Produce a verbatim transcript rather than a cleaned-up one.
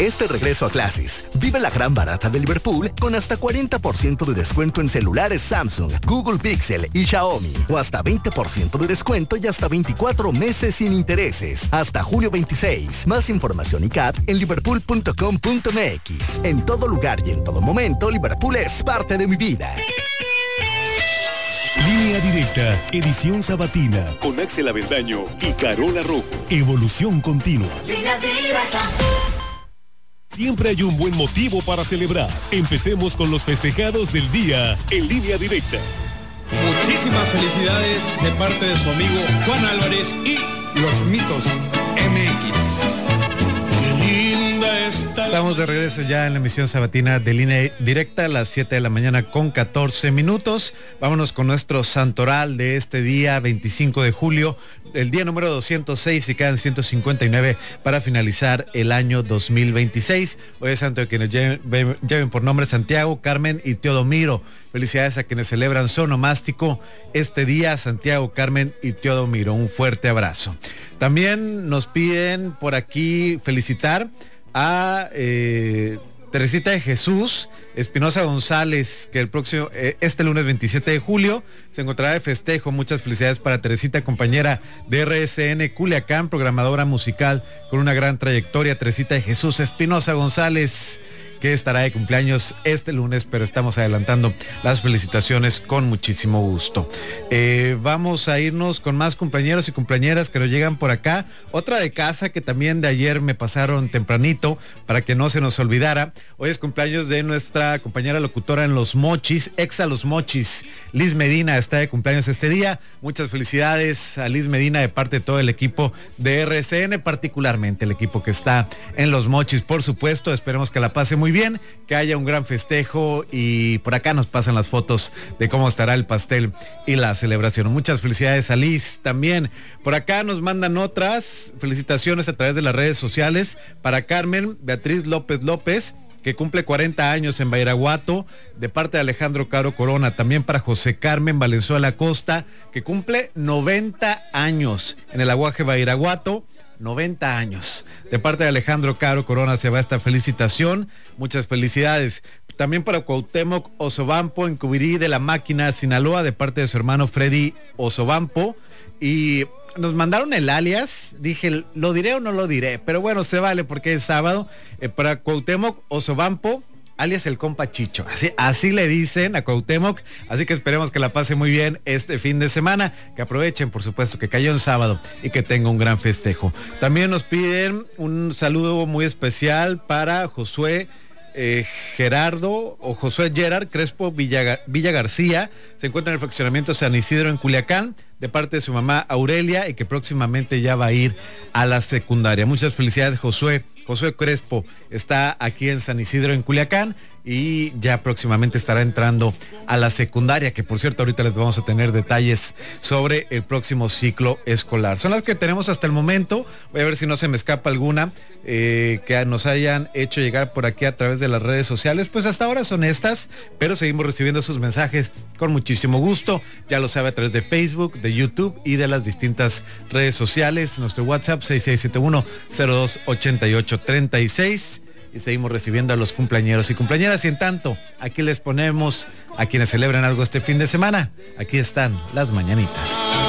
Este regreso a clases, vive la gran barata de Liverpool con hasta cuarenta por ciento de descuento en celulares Samsung, Google Pixel y Xiaomi. O hasta veinte por ciento de descuento y hasta veinticuatro meses sin intereses. Hasta julio veintiséis. Más información y C A T en liverpool punto com punto m x. En todo lugar y en todo momento, Liverpool es parte de mi vida. Línea Directa, edición sabatina, con Axel Avendaño y Carola Rojo. Evolución continua. Línea Directa. Siempre hay un buen motivo para celebrar. Empecemos con los festejados del día en Línea Directa. Muchísimas felicidades de parte de su amigo Juan Álvarez y Los Mitos M X. Qué linda está. Estamos de regreso ya en la emisión sabatina de Línea Directa a las siete de la mañana con catorce minutos. Vámonos con nuestro santoral de este día veinticinco de julio, el día número doscientos seis, y quedan ciento cincuenta y nueve para finalizar el año dos mil veintiséis. Hoy es santo de quienes lleven, lleven por nombre Santiago, Carmen y Teodomiro. Felicidades a quienes celebran su onomástico este día, Santiago, Carmen y Teodomiro. Un fuerte abrazo. También nos piden por aquí felicitar a eh, Teresita de Jesús Espinosa González, que el próximo, eh, este lunes veintisiete de julio, se encontrará de festejo. Muchas felicidades para Teresita, compañera de R S N Culiacán, programadora musical con una gran trayectoria. Teresita de Jesús Espinosa González, que estará de cumpleaños este lunes, pero estamos adelantando las felicitaciones con muchísimo gusto. Eh, vamos a irnos con más compañeros y compañeras que nos llegan por acá. Otra de casa que también de ayer me pasaron tempranito para que no se nos olvidara. Hoy es cumpleaños de nuestra compañera locutora en Los Mochis, exa Los Mochis, Liz Medina, está de cumpleaños este día. Muchas felicidades a Liz Medina de parte de todo el equipo de R S N, particularmente el equipo que está en Los Mochis, por supuesto. Esperemos que la pase muy bien, que haya un gran festejo, y por acá nos pasan las fotos de cómo estará el pastel y la celebración. Muchas felicidades a Liz también. Por acá nos mandan otras felicitaciones a través de las redes sociales para Carmen Beatriz López López, que cumple cuarenta años en Bairaguato, de parte de Alejandro Caro Corona. También para José Carmen Valenzuela Costa, que cumple noventa años en el Aguaje Bairaguato. noventa años. De parte de Alejandro Caro Corona se va esta felicitación. Muchas felicidades. También para Cuauhtémoc Osobampo en Cubirí de la Máquina, Sinaloa, de parte de su hermano Freddy Osobampo. Y nos mandaron el alias. Dije, ¿lo diré o no lo diré? Pero bueno, se vale porque es sábado. Eh, para Cuauhtémoc Osobampo, alias el compa Chicho, así, así le dicen a Cuauhtémoc, así que esperemos que la pase muy bien este fin de semana, que aprovechen, por supuesto, que cayó en sábado y que tenga un gran festejo. También nos piden un saludo muy especial para Josué eh, Gerardo o Josué Gerard Crespo Villa, Villa García, se encuentra en el fraccionamiento San Isidro en Culiacán, de parte de su mamá Aurelia, y que próximamente ya va a ir a la secundaria. Muchas felicidades, Josué. Josué Crespo está aquí en San Isidro, en Culiacán, y ya próximamente estará entrando a la secundaria, que por cierto ahorita les vamos a tener detalles sobre el próximo ciclo escolar. Son las que tenemos hasta el momento. Voy a ver si no se me escapa alguna eh, que nos hayan hecho llegar por aquí a través de las redes sociales. Pues hasta ahora son estas, pero seguimos recibiendo sus mensajes con muchísimo gusto. Ya lo sabe, a través de Facebook, de YouTube y de las distintas redes sociales. Nuestro WhatsApp seis seis siete uno cero dos ocho ocho tres seis. Y seguimos recibiendo a los cumpleañeros y cumpleañeras. Y en tanto, aquí les ponemos a quienes celebran algo este fin de semana. Aquí están las mañanitas.